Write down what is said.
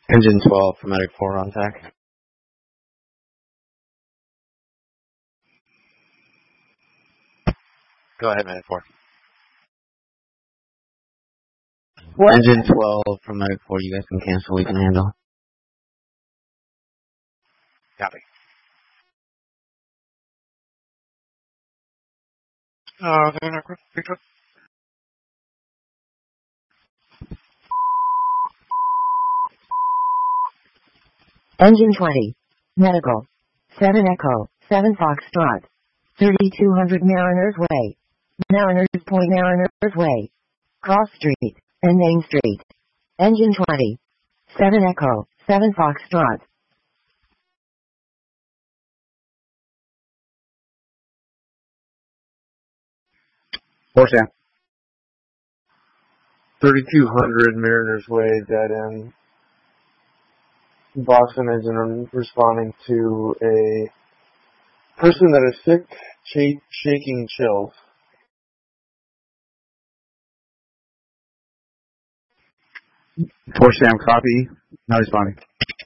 Engine 12 for Medic 4 on tech. Go ahead, Medic 4. What? Engine 12 for Medic 4, you guys can cancel, we can handle. Copy. They're not picked up. Engine 20. Medical. 7 Echo. 7 Foxtrot. 3200 Mariners Way. Mariners Point Mariners Way. Cross Street. And Main Street. Engine 20. 7 Echo. 7 Foxtrot. Sam. 3200 Mariners Way, dead end. Boston engine responding to a person that is sick, shaking chills. Sam, copy. Not responding.